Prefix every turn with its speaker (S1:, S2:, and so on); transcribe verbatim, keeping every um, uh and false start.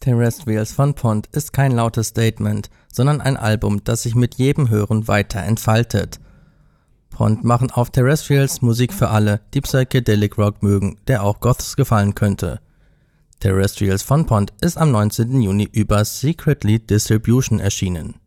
S1: Terrestrials von Pond ist kein lautes Statement, sondern ein Album, das sich mit jedem Hören weiter entfaltet. Pond machen auf Terrestrials Musik für alle, die Psychedelic Rock mögen, der auch Goths gefallen könnte. Terrestrials von Pond ist am neunzehnten Juni über Secretly Distribution erschienen.